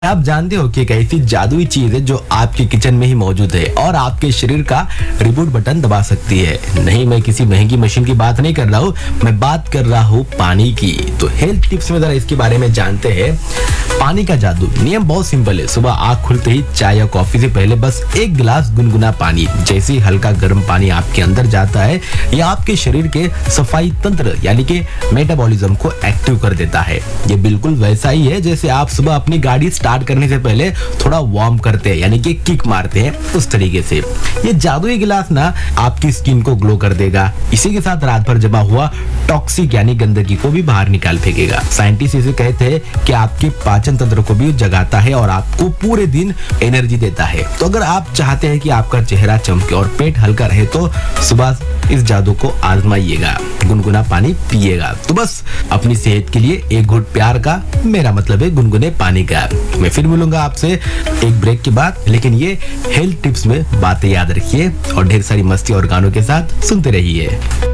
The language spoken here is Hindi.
आप जानते हो कि एक ऐसी जादुई चीज है जो आपके किचन में ही मौजूद है और आपके शरीर का रिबूट बटन दबा सकती है। नहीं, मैं किसी महंगी मशीन की बात नहीं कर रहा हूँ, मैं बात कर रहा हूँ पानी की। तो हेल्थ टिप्स में जरा इसके बारे में जानते हैं। पानी का जादू। नियम बहुत सिंपल है। सुबह आँख खुलते ही चाय या कॉफी से पहले बस एक गिलास गुनगुना पानी। जैसे ही हल्का गर्म पानी आपके अंदर जाता है, यह आपके शरीर के सफाई तंत्र यानी कि मेटाबॉलिज्म को एक्टिव कर देता है। ये बिल्कुल वैसा ही है जैसे आप सुबह अपनी गाड़ी स्टार्ट करने से पहले थोड़ा वार्म करते हैं, यानी कि किक मारते हैं, उस तरीके से ये जादुई गिलास ना आपकी स्किन को ग्लो कर देगा। इसी के साथ रात भर जमा हुआ टॉक्सिक यानी गंदगी को भी बाहर निकाल फेंकेगा। साइंटिस्ट इसे कहते हैं कि आपके पाचन तंत्र को भी जगाता है और आपको पूरे दिन एनर्जी देता है। तो अगर आप चाहते हैं कि आपका चेहरा चमके और पेट हल्का रहे तो सुबह इस जादू को आजमाइएगा, गुनगुना पानी पिएगा। तो बस अपनी सेहत के लिए एक घुट प्यार का, मेरा मतलब है गुनगुने पानी का। मैं फिर मिलूंगा आपसे एक ब्रेक के बाद, लेकिन ये हेल्थ टिप्स में बातें याद रखिए और ढेर सारी मस्ती और गानों के साथ सुनते रहिए।